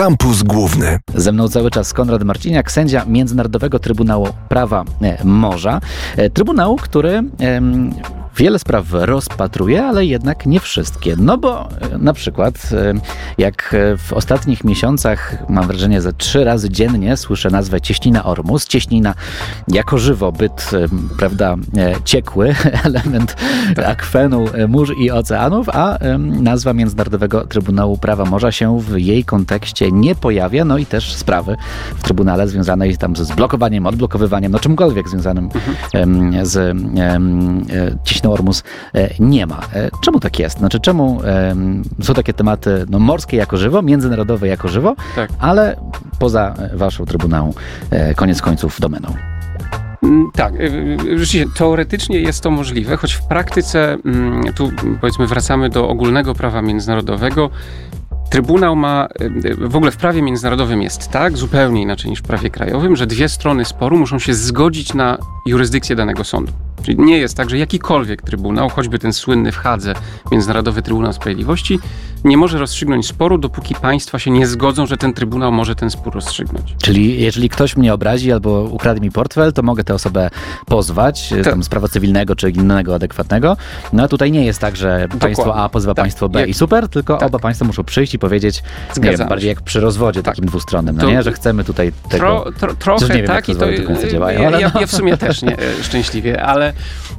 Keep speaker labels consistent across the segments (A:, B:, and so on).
A: Kampus Główny.
B: Ze mną cały czas Konrad Marciniak, sędzia Międzynarodowego Trybunału Prawa Morza. Trybunału, który wiele spraw rozpatruje, ale jednak nie wszystkie. No bo na przykład jak w ostatnich miesiącach, mam wrażenie, ze 3 razy dziennie słyszę nazwę cieśnina Ormus. Cieśnina jako żywo, byt, prawda, ciekły, element akwenu mórz i oceanów, a nazwa Międzynarodowego Trybunału Prawa Morza się w jej kontekście nie pojawia. No i też sprawy w Trybunale związane tam ze zblokowaniem, odblokowywaniem, no czymkolwiek związanym z cieśniną Ormus nie ma. Czemu tak jest? Znaczy, czemu są takie tematy morskie jako żywo, międzynarodowe jako żywo, tak, ale poza waszą Trybunału koniec końców domeną?
C: Tak, rzeczywiście teoretycznie jest to możliwe, choć w praktyce, tu powiedzmy wracamy do ogólnego prawa międzynarodowego. Trybunał ma, w ogóle w prawie międzynarodowym jest tak, zupełnie inaczej niż w prawie krajowym, że 2 strony sporu muszą się zgodzić na jurysdykcję danego sądu. Czyli nie jest tak, że jakikolwiek trybunał, choćby ten słynny w Hadze Międzynarodowy Trybunał Sprawiedliwości, nie może rozstrzygnąć sporu, dopóki państwa się nie zgodzą, że ten trybunał może ten spór rozstrzygnąć.
B: Czyli jeżeli ktoś mnie obrazi albo ukradł mi portfel, to mogę tę osobę pozwać, tam z prawa cywilnego czy innego adekwatnego. No a tutaj nie jest tak, że państwo A pozwa państwo B i super, tylko oba państwa muszą przyjść i powiedzieć, nie wiem, bardziej jak przy rozwodzie takim dwustronnym, no nie, że chcemy tutaj tego...
C: Trochę
B: nie wiem,
C: tak i to
B: działają, ale
C: ja w sumie też nie szczęśliwie, ale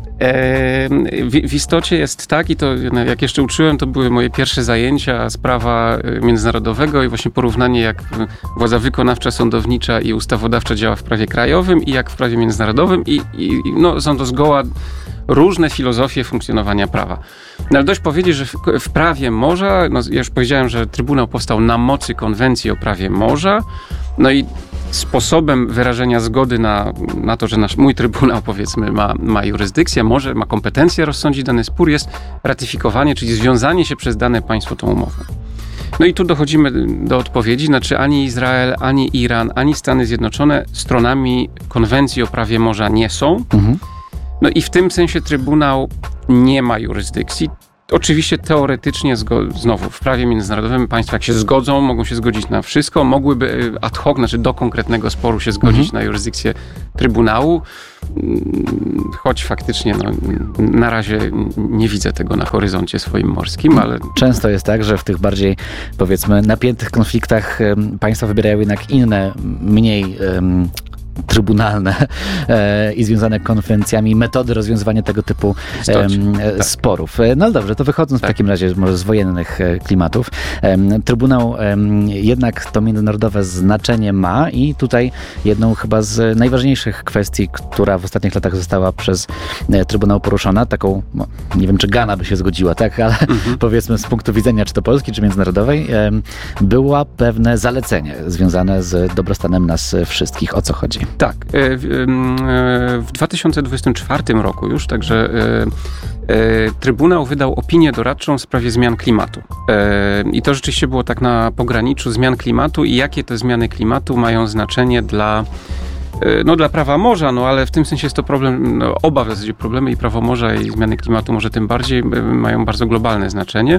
C: w istocie jest tak, i to jak jeszcze uczyłem, to były moje pierwsze zajęcia z prawa międzynarodowego i właśnie porównanie, jak władza wykonawcza, sądownicza i ustawodawcza działa w prawie krajowym i jak w prawie międzynarodowym i są to zgoła różne filozofie funkcjonowania prawa. No ale dość powiedzieć, że w prawie morza, ja już powiedziałem, że Trybunał powstał na mocy konwencji o prawie morza, no i sposobem wyrażenia zgody na to, że mój trybunał, powiedzmy, ma jurysdykcję, ma kompetencję rozsądzić dany spór, jest ratyfikowanie, czyli związanie się przez dane państwo tą umową. No i tu dochodzimy do odpowiedzi, znaczy ani Izrael, ani Iran, ani Stany Zjednoczone stronami konwencji o prawie morza nie są. No i w tym sensie Trybunał nie ma jurysdykcji. Oczywiście teoretycznie, znowu w prawie międzynarodowym państwa jak się zgodzą, mogą się zgodzić na wszystko, mogłyby ad hoc, znaczy do konkretnego sporu się zgodzić na jurysdykcję Trybunału, choć faktycznie na razie nie widzę tego na horyzoncie swoim morskim, ale...
B: Często jest tak, że w tych bardziej, powiedzmy, napiętych konfliktach państwa wybierają jednak inne, mniej trybunalne i związane konwencjami metody rozwiązywania tego typu sporów. No ale dobrze, to wychodząc w takim razie może z wojennych klimatów, Trybunał jednak to międzynarodowe znaczenie ma i tutaj jedną chyba z najważniejszych kwestii, która w ostatnich latach została przez Trybunał poruszona, taką, nie wiem czy Gana by się zgodziła, tak, ale powiedzmy z punktu widzenia czy to Polski, czy międzynarodowej, było pewne zalecenie związane z dobrostanem nas wszystkich. O co chodzi?
C: Tak. W 2024 roku już, także Trybunał wydał opinię doradczą w sprawie zmian klimatu. I to rzeczywiście było tak na pograniczu zmian klimatu i jakie te zmiany klimatu mają znaczenie dla prawa morza, ale w tym sensie jest to problem, oba w zasadzie problemy i prawo morza i zmiany klimatu może tym bardziej mają bardzo globalne znaczenie.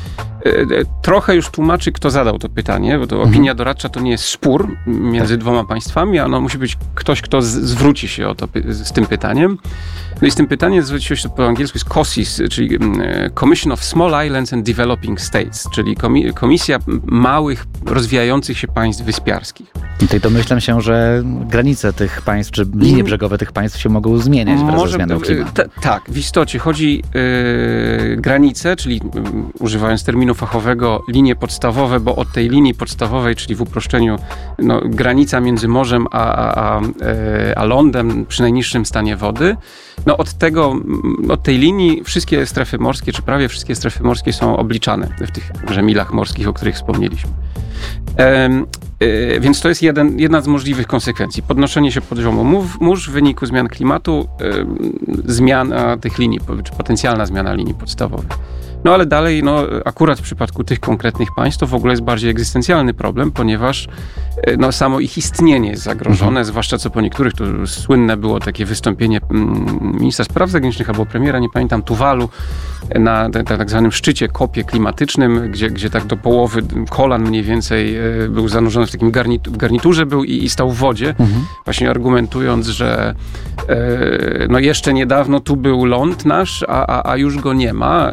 C: Trochę już tłumaczy, kto zadał to pytanie, bo to opinia doradcza to nie jest spór między dwoma państwami, a musi być ktoś, kto zwróci się o to z tym pytaniem. No i z tym pytaniem zwróciło się po angielsku jest COSIS, czyli Commission of Small Islands and Developing States, czyli Komisja Małych, Rozwijających się Państw Wyspiarskich.
B: I tutaj domyślam się, że granice tych państw, czy linie brzegowe tych państw się mogą zmieniać wraz ze zmianą klimatu.
C: Tak, w istocie chodzi granice, czyli używając terminu fachowego linie podstawowe, bo od tej linii podstawowej, czyli w uproszczeniu granica między morzem a lądem przy najniższym stanie wody, od tej linii wszystkie strefy morskie, czy prawie wszystkie strefy morskie są obliczane w tych milach morskich, o których wspomnieliśmy. Więc to jest jedna z możliwych konsekwencji. Podnoszenie się poziomu mórz w wyniku zmian klimatu, zmiana tych linii, czy potencjalna zmiana linii podstawowych. No ale dalej, akurat w przypadku tych konkretnych państw to w ogóle jest bardziej egzystencjalny problem, ponieważ samo ich istnienie jest zagrożone, zwłaszcza co po niektórych, to słynne było takie wystąpienie ministra spraw zagranicznych albo premiera, nie pamiętam, Tuwalu, na tak zwanym szczycie kopie klimatycznym, gdzie tak do połowy kolan mniej więcej był zanurzony w takim garniturze był i stał w wodzie, właśnie argumentując, że jeszcze niedawno tu był ląd nasz, a już go nie ma.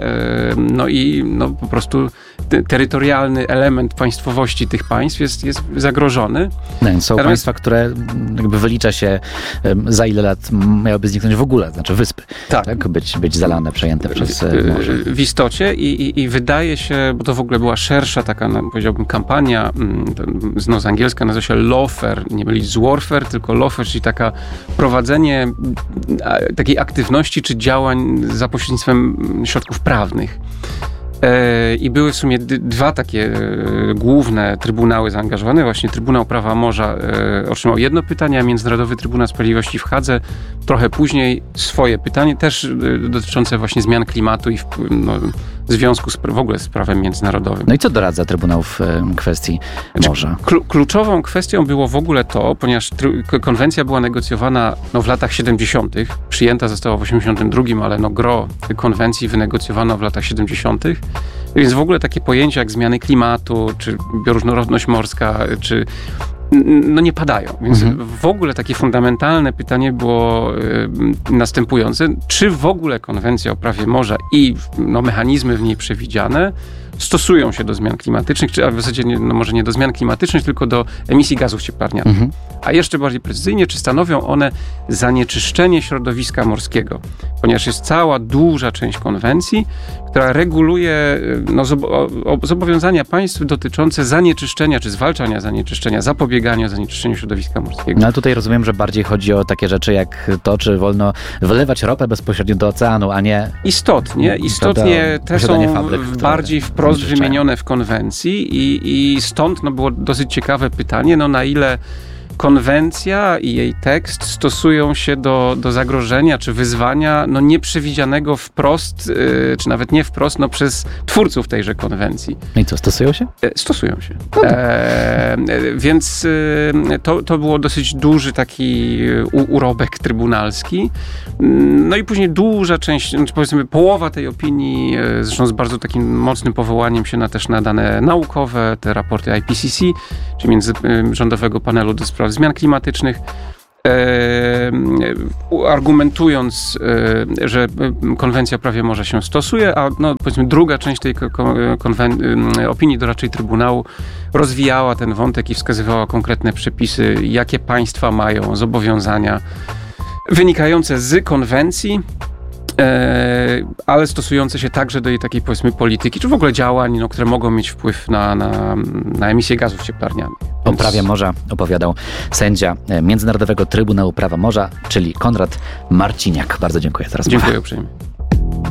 C: Po prostu terytorialny element państwowości tych państw jest zagrożony.
B: Są państwa, które jakby wylicza się, za ile lat miałyby zniknąć w ogóle, znaczy wyspy, tak? Być zalane, przejęte przez morze.
C: W istocie i wydaje się, bo to w ogóle była szersza taka, powiedziałbym, kampania, z angielska nazywa się lawfare, nie mylić z warfare, tylko lawfare, czyli prowadzenie takiej aktywności czy działań za pośrednictwem środków prawnych. I były w sumie dwa takie główne trybunały zaangażowane. Właśnie Trybunał Prawa Morza otrzymał jedno pytanie, a Międzynarodowy Trybunał Sprawiedliwości w Hadze trochę później swoje pytanie, też dotyczące właśnie zmian klimatu i w związku w ogóle z prawem międzynarodowym.
B: No i co doradza Trybunał w kwestii morza?
C: Kluczową kwestią było w ogóle to, ponieważ konwencja była negocjowana w latach 70., przyjęta została w 82., ale gro konwencji wynegocjowano w latach 70., więc w ogóle takie pojęcia jak zmiany klimatu, czy bioróżnorodność morska, czy nie padają. Więc w ogóle takie fundamentalne pytanie było następujące. Czy w ogóle konwencja o prawie morza i mechanizmy w niej przewidziane stosują się do zmian klimatycznych, a w zasadzie może nie do zmian klimatycznych, tylko do emisji gazów cieplarnianych. A jeszcze bardziej precyzyjnie, czy stanowią one zanieczyszczenie środowiska morskiego? Ponieważ jest cała duża część konwencji, która reguluje zobowiązania państw dotyczące zanieczyszczenia, czy zwalczania zanieczyszczenia, zapobiegania zanieczyszczeniu środowiska morskiego.
B: No ale tutaj rozumiem, że bardziej chodzi o takie rzeczy jak to, czy wolno wylewać ropę bezpośrednio do oceanu, a nie...
C: Istotnie te są bardziej wprost wymienione w konwencji i stąd było dosyć ciekawe pytanie, na ile konwencja i jej tekst stosują się do zagrożenia czy wyzwania nieprzewidzianego wprost, czy nawet nie wprost, przez twórców tejże konwencji.
B: No i co, stosują się?
C: Stosują się. Więc to było dosyć duży taki urobek trybunalski. No i później duża część, powiedzmy połowa tej opinii, zresztą z bardzo takim mocnym powołaniem się też na dane naukowe, te raporty IPCC, czyli Międzyrządowego Panelu do Spraw Zmian Klimatycznych, argumentując, że konwencja o prawie morza się stosuje, a powiedzmy druga część tej opinii doradczej Trybunału rozwijała ten wątek i wskazywała konkretne przepisy, jakie państwa mają zobowiązania wynikające z konwencji, ale stosujące się także do jej takiej, powiedzmy, polityki, czy w ogóle działań, które mogą mieć wpływ na emisję gazów cieplarnianych.
B: O prawie morza opowiadał sędzia Międzynarodowego Trybunału Prawa Morza, czyli Konrad Marciniak. Bardzo dziękuję.
C: Dziękuję uprzejmie.